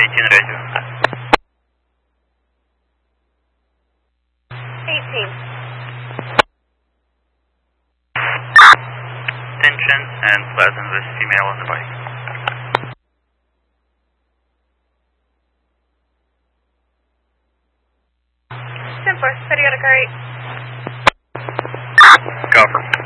18 radio. 18. Attention and Pleasant with female on the bike. Simple, steady out of car 8. Copper.